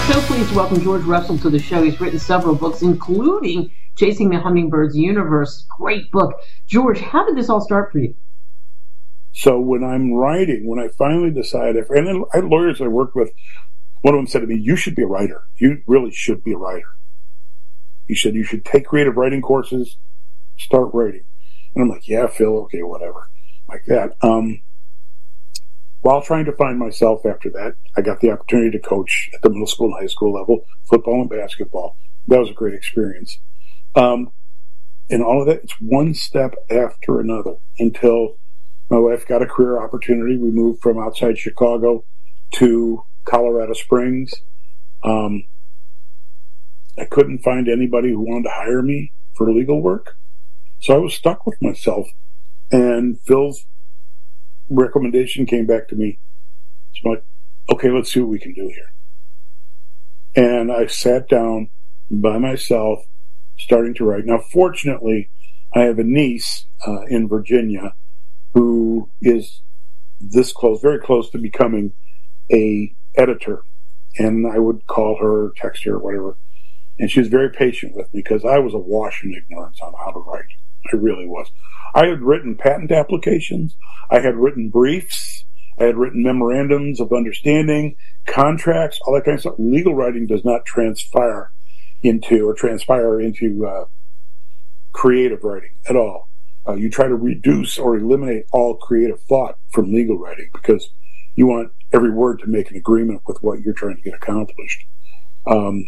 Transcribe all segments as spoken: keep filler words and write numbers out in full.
So pleased to welcome George Russell to the show. He's written several books, including Chasing the Hummingbird's Universe. Great book. George, how did this all start for you? So when I'm writing, when I finally decide, and then I, lawyers I work with, one of them said to me, you should be a writer. You really should be a writer. He said, you should take creative writing courses, start writing. And I'm like, yeah, Phil, okay, whatever. Like that. Um, while trying to find myself after that, I got the opportunity to coach at the middle school and high school level, football and basketball. That was a great experience. Um, and all of that, it's one step after another until my wife got a career opportunity. We moved from outside Chicago to Colorado Springs. Um, I couldn't find anybody who wanted to hire me for legal work. So I was stuck with myself. And Phil's recommendation came back to me. So I'm like, okay, let's see what we can do here. And I sat down by myself, starting to write. Now, fortunately, I have a niece uh, in Virginia who is this close, very close to becoming a editor. And I would call her, text her, whatever. And she was very patient with me because I was awash in ignorance on how to write. I really was. I had written patent applications. I had written briefs. I had written memorandums of understanding, contracts, all that kind of stuff. Legal writing does not transpire into or transpire into uh, creative writing at all. Uh, you try to reduce or eliminate all creative thought from legal writing because you want every word to make an agreement with what you're trying to get accomplished. Um,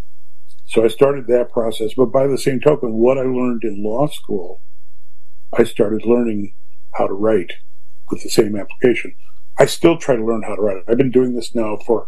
so I started that process. But by the same token, what I learned in law school, I started learning how to write with the same application. I still try to learn how to write. I've been doing this now for,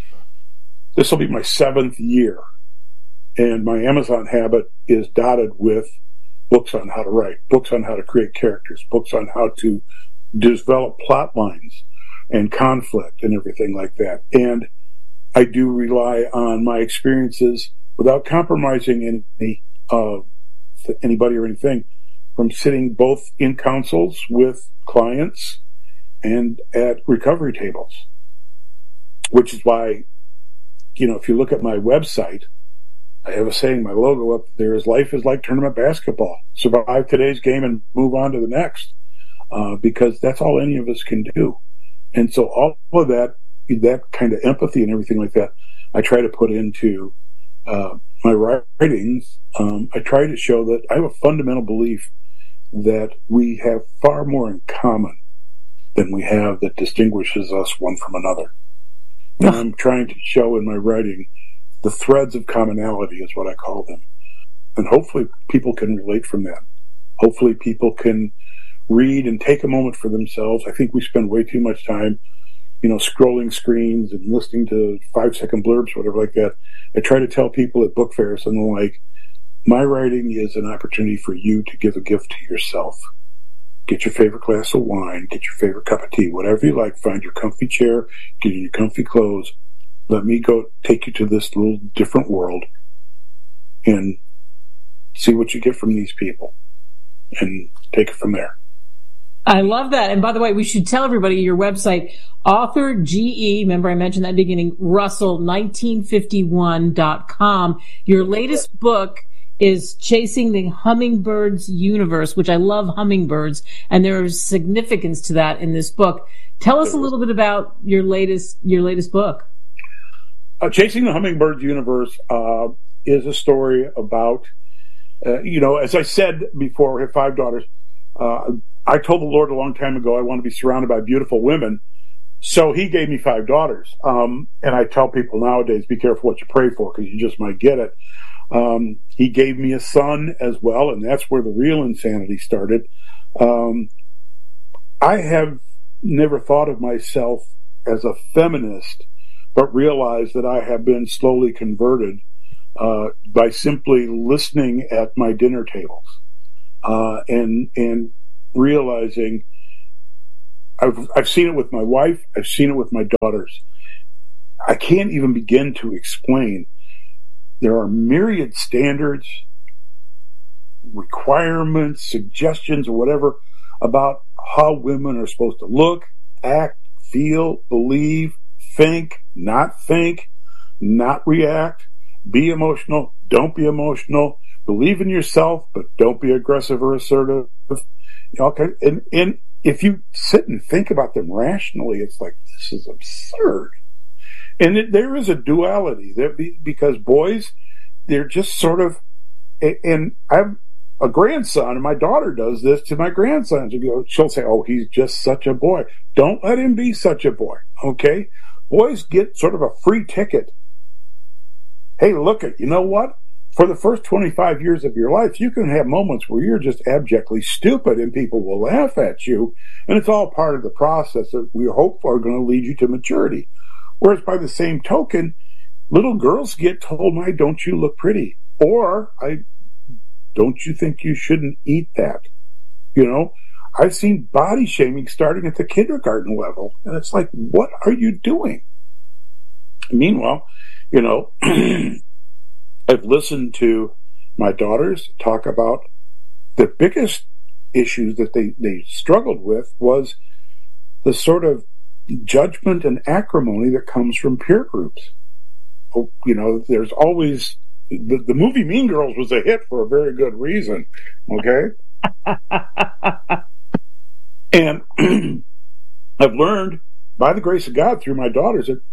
this will be my seventh year. And my Amazon habit is dotted with books on how to write, books on how to create characters, books on how to develop plot lines and conflict and everything like that. And I do rely on my experiences without compromising any uh, anybody or anything, from sitting both in councils with clients and at recovery tables, which is why, you know, if you look at my website, I have a saying, my logo up there is, life is like tournament basketball. Survive today's game and move on to the next, uh, because that's all any of us can do. And so all of that, that kind of empathy and everything like that, I try to put into uh, my writings. Um, I try to show that I have a fundamental belief that we have far more in common than we have that distinguishes us one from another. And I'm trying to show in my writing the threads of commonality is what I call them. And hopefully people can relate from that. Hopefully people can read and take a moment for themselves. I think we spend way too much time, you know, scrolling screens and listening to five second blurbs, whatever like that. I try to tell people at book fairs and the like, my writing is an opportunity for you to give a gift to yourself. Get your favorite glass of wine, get your favorite cup of tea, whatever you like, find your comfy chair, get in your comfy clothes. Let me go take you to this little different world and see what you get from these people and take it from there. I love that. And by the way, we should tell everybody your website, author G E, remember I mentioned that at the beginning, Russell nineteen fifty-one dot com. Your latest book is Chasing the Hummingbird's Universe, which I love hummingbirds, and there is significance to that in this book. Tell us a little bit about your latest your latest book. Uh, Chasing the Hummingbird's Universe uh, is a story about, uh, you know, as I said before, we have five daughters. Uh, I told the Lord a long time ago I want to be surrounded by beautiful women, so he gave me five daughters. Um, and I tell people nowadays, be careful what you pray for because you just might get it. Um, he gave me a son as well, and that's where the real insanity started. Um, I have never thought of myself as a feminist, but realized that I have been slowly converted uh, by simply listening at my dinner tables uh, and and realizing I've I've seen it with my wife, I've seen it with my daughters. I can't even begin to explain. There are myriad standards, requirements, suggestions, or whatever about how women are supposed to look, act, feel, believe, think, not think, not react, be emotional, don't be emotional, believe in yourself, but don't be aggressive or assertive. You know, okay, and, and if you sit and think about them rationally, it's like, this is absurd. And it, there is a duality there because boys, they're just sort of, and I'm a grandson, and my daughter does this to my grandson. She'll say, oh, he's just such a boy. Don't let him be such a boy, okay? Boys get sort of a free ticket. Hey, look at, you know what? For the first twenty-five years of your life, you can have moments where you're just abjectly stupid and people will laugh at you, and it's all part of the process that we hope are going to lead you to maturity. Whereas by the same token, little girls get told, why don't you look pretty? Or, I don't you think you shouldn't eat that? You know, I've seen body shaming starting at the kindergarten level, and it's like, what are you doing? Meanwhile, you know, I've listened to my daughters talk about the biggest issues that they, they struggled with was the sort of judgment and acrimony that comes from peer groups. Oh, you know, there's always, the, the movie Mean Girls was a hit for a very good reason, okay? And I've learned, by the grace of God, through my daughters, that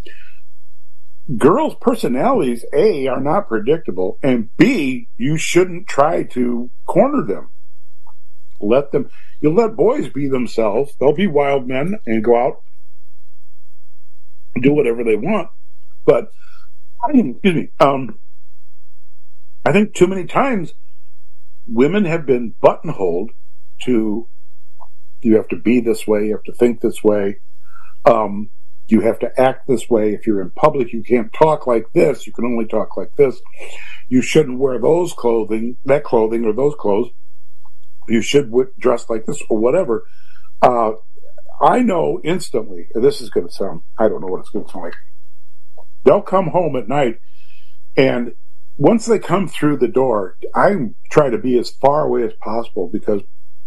girls' personalities, A, are not predictable, and B, you shouldn't try to corner them. Let them, you'll let boys be themselves. They'll be wild men and go out and do whatever they want. But, excuse me, um, I think too many times women have been buttonholed to, you have to be this way, you have to think this way, um, you have to act this way. If you're in public, you can't talk like this. You can only talk like this. You shouldn't wear those clothing, that clothing or those clothes. You should dress like this or whatever. Uh, I know instantly, this is going to sound, I don't know what it's going to sound like. They'll come home at night, and once they come through the door, I try to be as far away as possible because,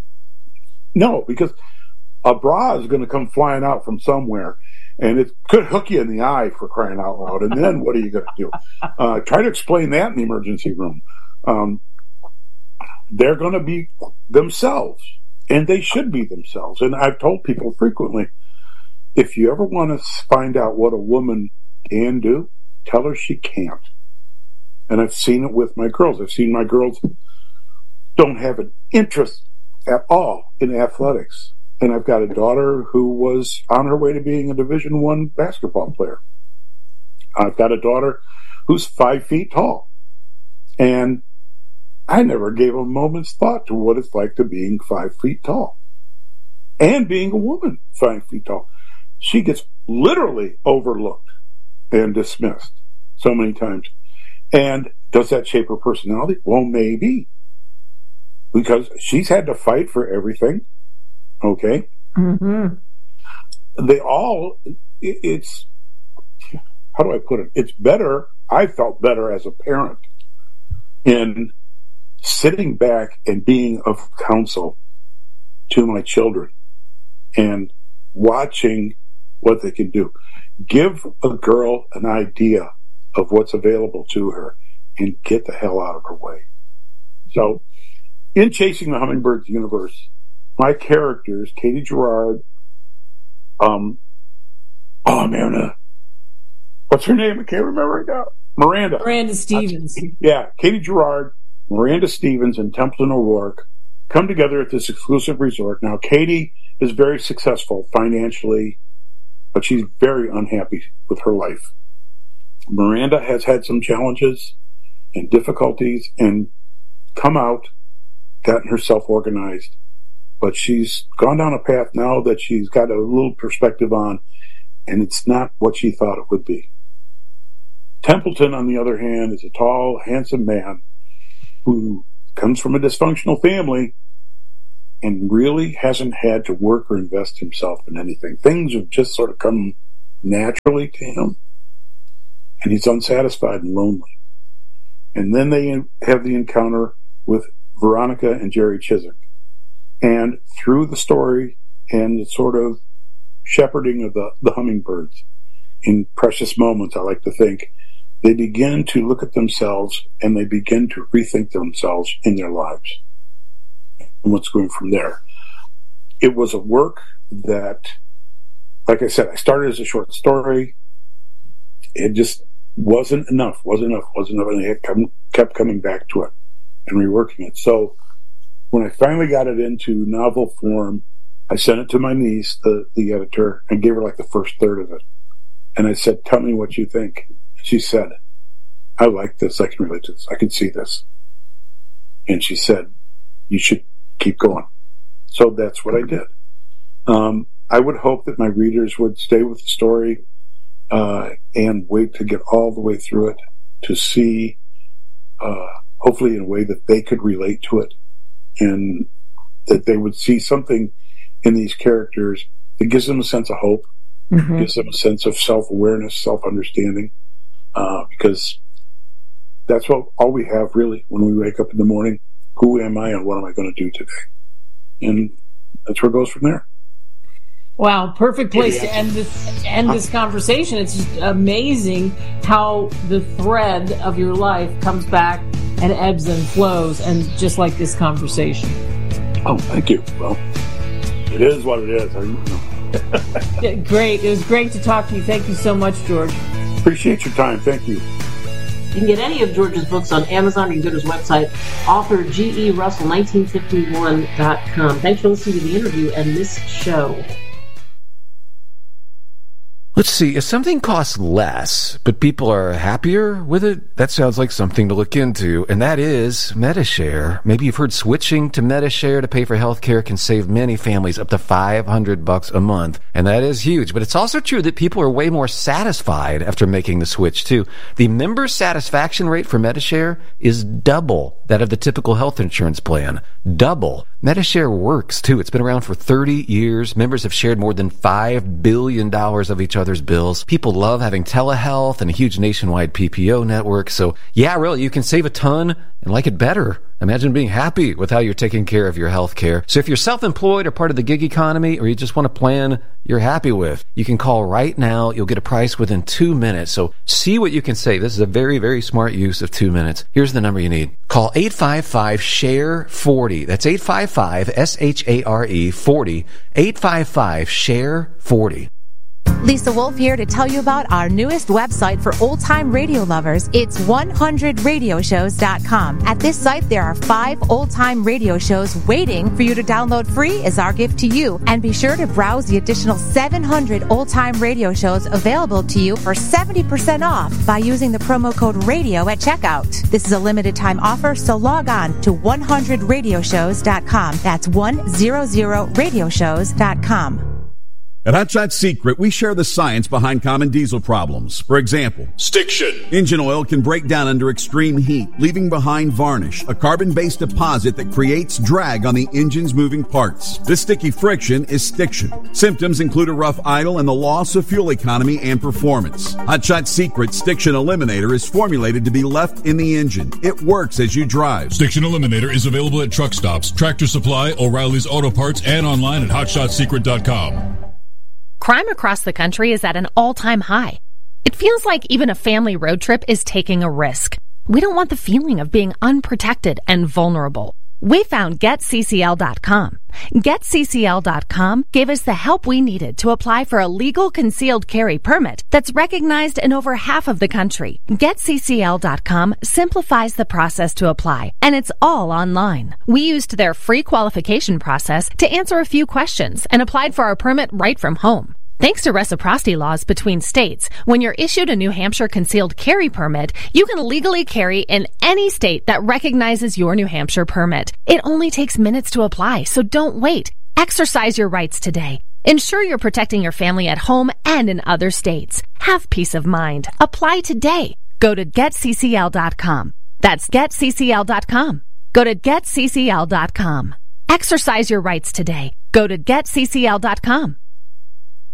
no, because a bra is going to come flying out from somewhere. And it could hook you in the eye, for crying out loud. And then what are you going to do? Uh, try to explain that in the emergency room. Um, they're going to be themselves, and they should be themselves. And I've told people frequently, if you ever want to find out what a woman can do, tell her she can't. And I've seen it with my girls. I've seen my girls don't have an interest at all in athletics. And I've got a daughter who was on her way to being a Division One basketball player. I've got a daughter who's five feet tall. And I never gave a moment's thought to what it's like to being five feet tall. And being a woman five feet tall. She gets literally overlooked and dismissed so many times. And does that shape her personality? Well, maybe. Because she's had to fight for everything. Okay. Mm-hmm. They all, it's, how do I put it? It's better, I felt better as a parent in sitting back and being of counsel to my children and watching what they can do. Give a girl an idea of what's available to her and get the hell out of her way. So, in Chasing the Hummingbirds universe, my characters, Katie Gerard, um, oh man, uh, what's her name? I can't remember right now. Miranda. Miranda Stevens. Uh, yeah, Katie Gerard, Miranda Stevens, and Templeton O'Rourke come together at this exclusive resort. Now, Katie is very successful financially, but she's very unhappy with her life. Miranda has had some challenges and difficulties and come out, gotten herself organized. But she's gone down a path now that she's got a little perspective on, and it's not what she thought it would be. Templeton, on the other hand, is a tall, handsome man who comes from a dysfunctional family and really hasn't had to work or invest himself in anything. Things have just sort of come naturally to him, and he's unsatisfied and lonely. And then they have the encounter with Veronica and Jerry Chiswick. And through the story and the sort of shepherding of the, the hummingbirds in precious moments, I like to think, they begin to look at themselves and they begin to rethink themselves in their lives and what's going from there. It was a work that, like I said, I started as a short story. It just wasn't enough, wasn't enough, wasn't enough, and I come, kept coming back to it and reworking it. So when I finally got it into novel form, I sent it to my niece, the, the editor, and gave her like the first third of it. And I said, tell me what you think. And she said, I like this. I can relate to this. I can see this. And she said, you should keep going. So that's what I did. Um, I would hope that my readers would stay with the story uh, and wait to get all the way through it to see, uh, hopefully in a way that they could relate to it and that they would see something in these characters that gives them a sense of hope, mm-hmm. gives them a sense of self-awareness, self-understanding, uh, because that's what all we have really when we wake up in the morning. Who am I and what am I going to do today? And that's where it goes from there. Wow, perfect place yeah. to end this end this conversation. It's just amazing how the thread of your life comes back and ebbs and flows, and just like this conversation. Oh, thank you. Well, it is what it is. I, yeah, great. It was great to talk to you. Thank you so much, George. Appreciate your time. Thank you. You can get any of George's books on Amazon. You can go to his website, author G E Russell nineteen fifty-one dot com. Thanks for listening to the interview and this show. Let's see, if something costs less, but people are happier with it, that sounds like something to look into, and that is Medi-Share. Maybe you've heard switching to Medi-Share to pay for healthcare can save many families up to five hundred bucks a month, and that is huge. But it's also true that people are way more satisfied after making the switch, too. The member satisfaction rate for Medi-Share is double that of the typical health insurance plan. Double. Medi-Share works, too. It's been around for thirty years. Members have shared more than five billion dollars of each other's bills. People love having telehealth and a huge nationwide P P O network. So, yeah, really, you can save a ton and like it better. Imagine being happy with how you're taking care of your health care. So if you're self-employed or part of the gig economy, or you just want a plan you're happy with, you can call right now. You'll get a price within two minutes. So see what you can save. This is a very, very smart use of two minutes. Here's the number you need. Call eight five five, S H A R E, forty. That's eight five five, S H A R E, forty. eight five five, S H A R E, forty. Lisa Wolf here to tell you about our newest website for old-time radio lovers. It's one hundred radio shows dot com. At this site, there are five old-time radio shows waiting for you to download free as our gift to you. And be sure to browse the additional seven hundred old-time radio shows available to you for seventy percent off by using the promo code RADIO at checkout. This is a limited-time offer, so log on to one hundred radio shows dot com. That's one hundred radio shows dot com. At Hot Shot Secret, we share the science behind common diesel problems. For example, stiction. Engine oil can break down under extreme heat, leaving behind varnish, a carbon-based deposit that creates drag on the engine's moving parts. This sticky friction is stiction. Symptoms include a rough idle and the loss of fuel economy and performance. Hot Shot Secret Stiction Eliminator is formulated to be left in the engine. It works as you drive. Stiction Eliminator is available at truck stops, Tractor Supply, O'Reilly's Auto Parts, and online at hot shot secret dot com. Crime across the country is at an all-time high. It feels like even a family road trip is taking a risk. We don't want the feeling of being unprotected and vulnerable. We found Get C C L dot com. Get C C L dot com gave us the help we needed to apply for a legal concealed carry permit that's recognized in over half of the country. Get C C L dot com simplifies the process to apply, and it's all online. We used their free qualification process to answer a few questions and applied for our permit right from home. Thanks to reciprocity laws between states, when you're issued a New Hampshire concealed carry permit, you can legally carry in any state that recognizes your New Hampshire permit. It only takes minutes to apply, so don't wait. Exercise your rights today. Ensure you're protecting your family at home and in other states. Have peace of mind. Apply today. Go to Get C C L dot com. That's Get C C L dot com. Go to Get C C L dot com. Exercise your rights today. Go to Get C C L dot com.